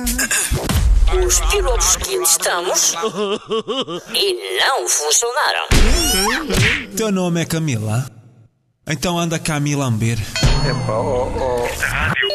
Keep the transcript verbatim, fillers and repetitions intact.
Os pilotos que testamos e não funcionaram. Teu nome é Camila? Então anda cá a me lamber. Epá, oh, oh.